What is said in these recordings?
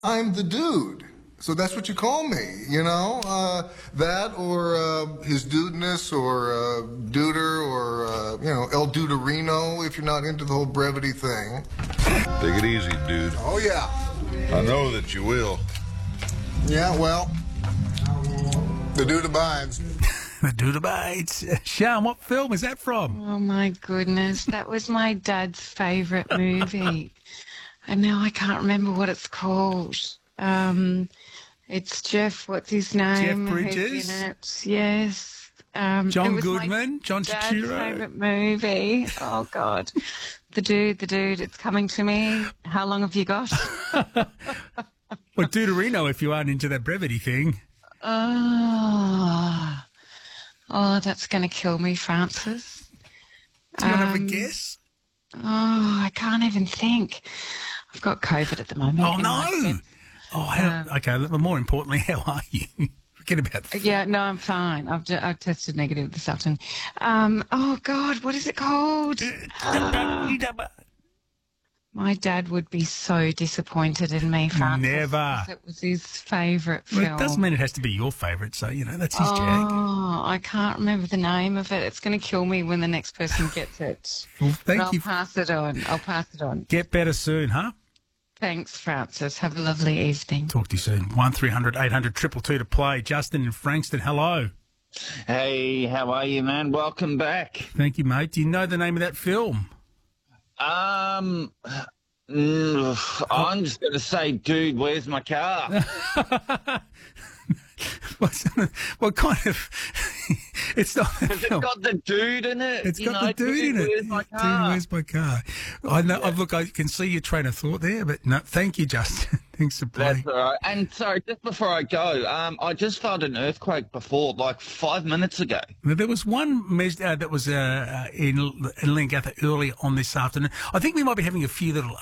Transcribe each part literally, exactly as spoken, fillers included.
I'm the dude. So that's what you call me, you know? Uh, that or uh, his dudeness or uh, duder or, uh, you know, El Duderino if you're not into the whole brevity thing. Take it easy, dude. Oh, yeah. I know that you will. Yeah, well, the dude abides. The dude abides. Sean, what film is that from? Oh, my goodness. That was my dad's favourite movie. And now I can't remember what it's called. Um, it's Jeff, what's his name? Jeff Bridges? Who's in it? Yes. Um, John it was Goodman? my John dad's Turturro? favourite movie. Oh, God. The dude, the dude, it's coming to me. How long have you got? Well, Duderino, if you aren't into that brevity thing. Oh, oh that's going to kill me, Francis. Do you want to have a Um, guess? Oh, I can't even think. I've got COVID at the moment. Oh, and no. my- Oh, how, Um, okay. But more importantly, how are you? Forget about the Yeah, no, I'm fine. I've, ju- I've tested negative this afternoon. Um, oh, God, what is it called? Ah, my dad would be so disappointed in me, Francis. Never. because It was his favourite Well, film. it doesn't mean it has to be your favourite, so, you know, that's his jag. Oh, I can't remember the name of it. It's going to kill me when the next person gets it. Well, But thank I'll you. pass it on. I'll pass it on. Get better soon, huh? Thanks, Francis. Have a lovely evening. Talk to you soon. one three hundred eight hundred two two two to play. Justin in Frankston, hello. Hey, how are you, man? Welcome back. Thank you, mate. Do you know the name of that film? Um, mm, I'm just going to say, dude, where's my car? What's, what kind of... It's not that Has it film. got the dude in it? It's You got know, the dude in it. Where's my Dude, car? where's my car? I know. I've Look, I can see your train of thought there, but no, thank you, Justin. Thanks for playing. That's all right. And sorry, just before I go, um, I just felt an earthquake before, like five minutes ago. Now, there was one mes- uh, that was uh, uh, in, in Langatha early on this afternoon. I think we might be having a few little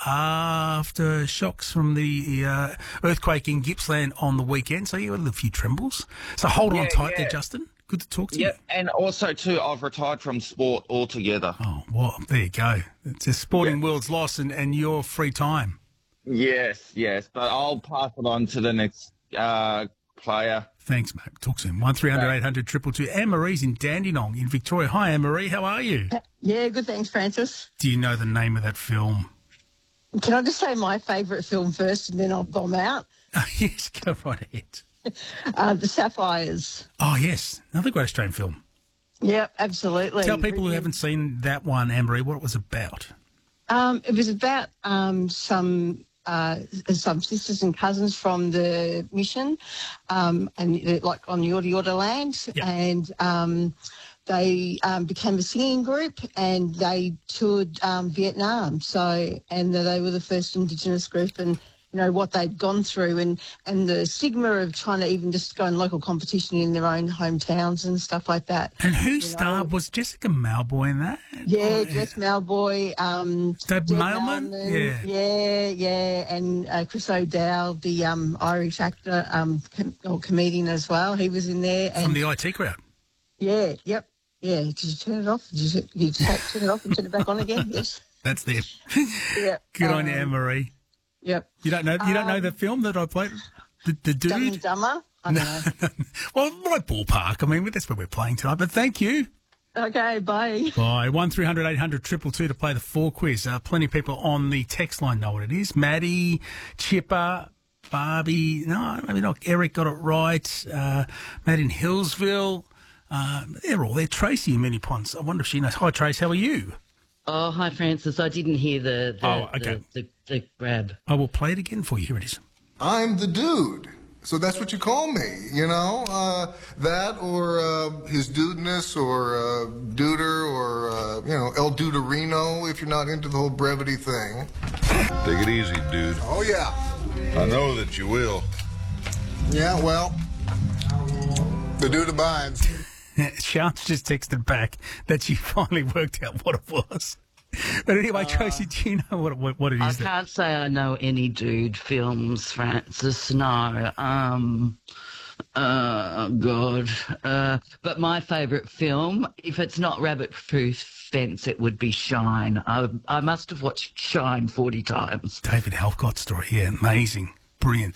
aftershocks from the uh, earthquake in Gippsland on the weekend, so you had a few trembles. So hold on Yeah, tight yeah. there, Justin. Good to talk to Yep, you. and also too, I've retired from sport altogether. Oh, well, there you go. It's a sporting world's loss and, and your free time. Yes, yes, but I'll pass it on to the next uh, player. Thanks, mate. Talk soon. one three hundred eight hundred two two two. Anne-Marie's in Dandenong in Victoria. Hi, Anne-Marie. How are you? Yeah, good, thanks, Francis. Do you know the name of that film? Can I just say my favourite film first and then I'll bomb out? Yes, go right ahead. Uh, The Sapphires. Oh, yes. Another great Australian film. Yeah, absolutely. Tell people who haven't seen that one, Anne-Marie, what it was about. Um, it was about um, some uh, some sisters and cousins from the mission, um, and uh, like on Yorta Yorta land, Yeah. and um, they um, became a singing group and they toured um, Vietnam. So, and they were the first Indigenous group, and you know what they'd gone through, and and the stigma of trying to even just go in local competition in their own hometowns and stuff like that. And who starred? Was Jessica Malboy in that? Yeah, Oh, Jess Malboy, um, Dave Deb Mailman? Mailman, Yeah. yeah, yeah, and uh, Chris O'Dowd, the um, Irish actor um, com- or comedian as well. He was in there, From and the I T crowd. yeah, yep, yeah. Did you turn it off? Did you, did you ta- turn it off and turn it back on again? Yes. That's them. Yeah. Good on you, um, Anne-Marie. Yep. You don't know You don't know um, the film that I played? The, the Dumb and Dude? Dumber. I don't know. Well, right ballpark. I mean, that's where we're playing tonight. But thank you. Okay, bye. Bye. one three hundred eight hundred two two two to play the four quiz. Uh, plenty of people on the text line know what it is. Maddie, Chipper, Barbie. No, maybe not. Eric got it right. Uh, Matt in Hillsville. Uh, they're all there. Tracy in Many Ponds. I wonder if she knows. Hi, Trace. How are you? Oh, hi, Francis. I didn't hear the the, Oh, okay. the, the, the grab. I will play it again for you. Here it is. I'm the dude. So that's what you call me, you know? Uh, that or uh, his dudeness or uh, duder or, uh, you know, El Duderino if you're not into the whole brevity thing. Take it easy, dude. Oh, yeah. I know that you will. Yeah, well, the dude abides. Shant's just texted back that she finally worked out what it was. But anyway, Tracy, do you know what what, what it I is? that- can't say I know any dude films, Francis. No. Um. Uh, God. Uh, but my favourite film, if it's not Rabbit Proof Fence, it would be Shine. I, I must have watched Shine forty times. David Halcott story. Yeah, amazing. Brilliant.